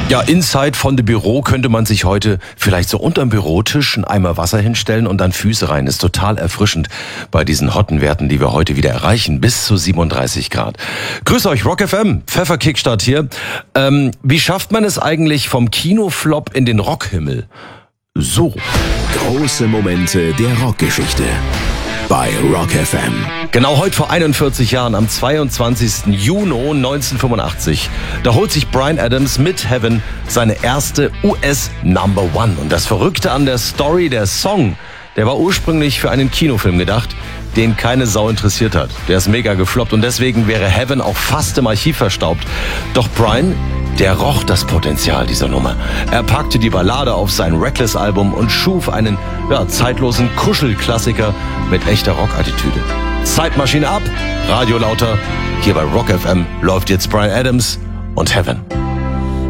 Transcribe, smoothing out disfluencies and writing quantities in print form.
Ja, inside von dem Büro könnte man sich heute vielleicht so unterm Bürotisch einen Eimer Wasser hinstellen und dann Füße rein. Ist total erfrischend bei diesen hotten Werten, die wir heute wieder erreichen. Bis zu 37 Grad. Grüß euch, Rock FM, Pfeffer-Kickstart hier. Wie schafft man es eigentlich vom Kinoflop in den Rockhimmel? So. Große Momente der Rockgeschichte bei Rock FM. Genau heute vor 41 Jahren, am 22. Juni 1985, da holt sich Bryan Adams mit Heaven seine erste US Number One. Und das Verrückte an der Story, der Song, der war ursprünglich für einen Kinofilm gedacht, den keine Sau interessiert hat. Der ist mega gefloppt und deswegen wäre Heaven auch fast im Archiv verstaubt. Doch Bryan, der roch das Potenzial dieser Nummer. Er packte die Ballade auf sein Reckless-Album und schuf einen zeitlosen Kuschelklassiker mit echter Rockattitüde. Zeitmaschine ab, Radio lauter. Hier bei Rock FM läuft jetzt Bryan Adams und Heaven.